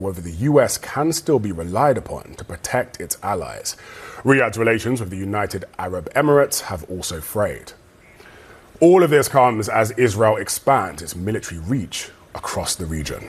whether the US can still be relied upon to protect its allies. Riyadh's relations with the United Arab Emirates have also frayed. All of this comes as Israel expands its military reach across the region.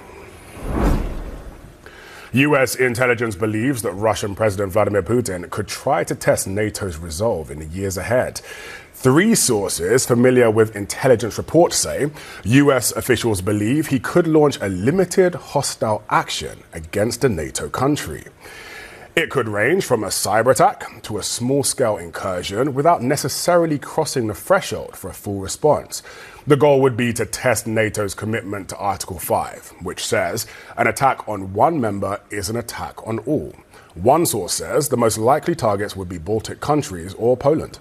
US intelligence believes that Russian President Vladimir Putin could try to test NATO's resolve in the years ahead. 3 sources familiar with intelligence reports say US officials believe he could launch a limited hostile action against a NATO country. It could range from a cyber attack to a small-scale incursion without necessarily crossing the threshold for a full response. The goal would be to test NATO's commitment to Article 5, which says an attack on one member is an attack on all. One source says the most likely targets would be Baltic countries or Poland.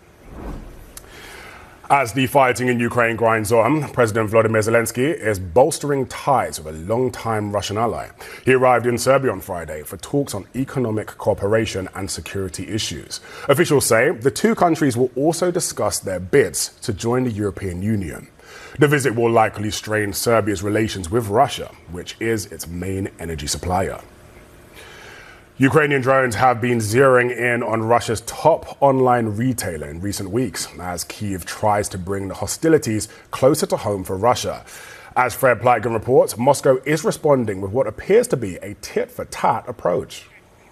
As the fighting in Ukraine grinds on, President Volodymyr Zelensky is bolstering ties with a long-time Russian ally. He arrived in Serbia on Friday for talks on economic cooperation and security issues. Officials say the 2 countries will also discuss their bids to join the European Union. The visit will likely strain Serbia's relations with Russia, which is its main energy supplier. Ukrainian drones have been zeroing in on Russia's top online retailer in recent weeks as Kyiv tries to bring the hostilities closer to home for Russia. As Fred Pleitgen reports, Moscow is responding with what appears to be a tit-for-tat approach.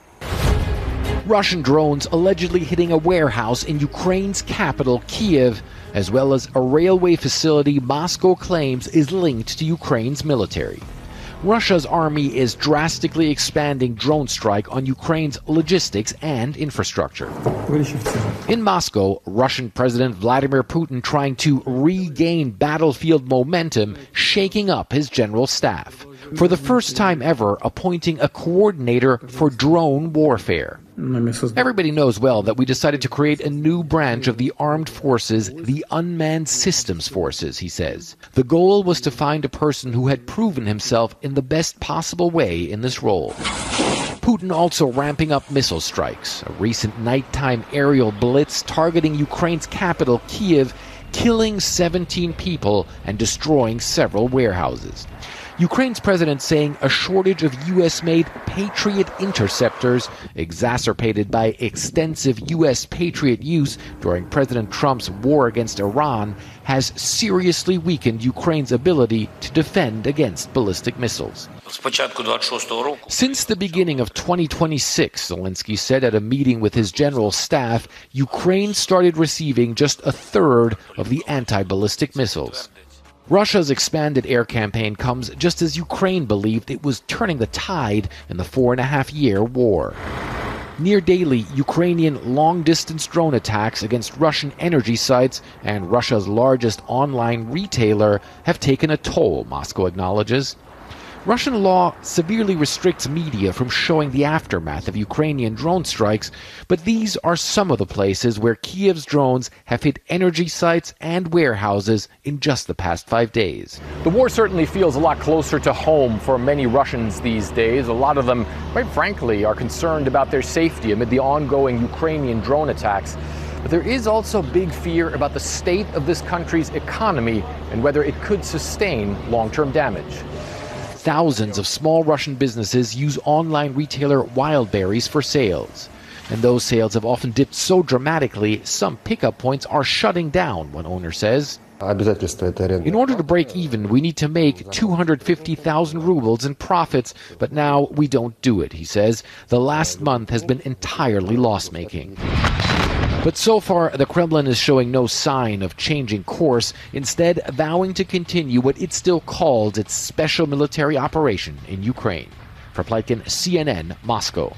Russian drones allegedly hitting a warehouse in Ukraine's capital, Kyiv, as well as a railway facility Moscow claims is linked to Ukraine's military. Russia's army is drastically expanding drone strike on Ukraine's logistics and infrastructure. In Moscow, Russian President Vladimir Putin trying to regain battlefield momentum, shaking up his general staff. For the first time ever, appointing a coordinator for drone warfare. Everybody knows well that we decided to create a new branch of the armed forces, the Unmanned Systems Forces, he says. The goal was to find a person who had proven himself in the best possible way in this role. Putin also ramping up missile strikes. A recent nighttime aerial blitz targeting Ukraine's capital, Kyiv, killing 17 people and destroying several warehouses. Ukraine's president saying a shortage of U.S.-made Patriot interceptors, exacerbated by extensive U.S. Patriot use during President Trump's war against Iran, has seriously weakened Ukraine's ability to defend against ballistic missiles. Since the beginning of 2026, Zelensky said at a meeting with his general staff, Ukraine started receiving just a third of the anti-ballistic missiles. Russia's expanded air campaign comes just as Ukraine believed it was turning the tide in the 4.5-year war. Near daily, Ukrainian long-distance drone attacks against Russian energy sites and Russia's largest online retailer have taken a toll, Moscow acknowledges. Russian law severely restricts media from showing the aftermath of Ukrainian drone strikes, but these are some of the places where Kyiv's drones have hit energy sites and warehouses in just the past 5 days. The war certainly feels a lot closer to home for many Russians these days. A lot of them, quite frankly, are concerned about their safety amid the ongoing Ukrainian drone attacks. But there is also big fear about the state of this country's economy and whether it could sustain long-term damage. Thousands of small Russian businesses use online retailer Wildberries for sales. And those sales have often dipped so dramatically, some pickup points are shutting down, one owner says. In order to break even, we need to make 250,000 rubles in profits, but now we don't do it, he says. The last month has been entirely loss-making. But so far, the Kremlin is showing no sign of changing course, instead vowing to continue what it still calls its special military operation in Ukraine. For Pleitgen, CNN, Moscow.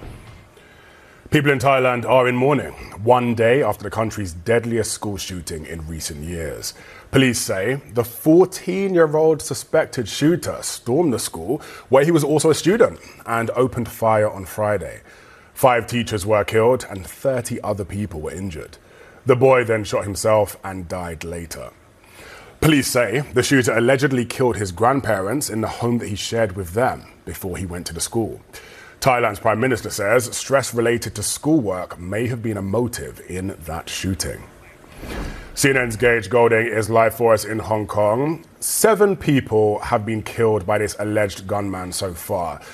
People in Thailand are in mourning, 1 day after the country's deadliest school shooting in recent years. Police say the 14-year-old suspected shooter stormed the school, where he was also a student, and opened fire on Friday. 5 teachers were killed and 30 other people were injured. The boy then shot himself and died later. Police say the shooter allegedly killed his grandparents in the home that he shared with them before he went to the school. Thailand's Prime Minister says stress related to schoolwork may have been a motive in that shooting. CNN's Gage Golding is live for us in Hong Kong. 7 people have been killed by this alleged gunman so far.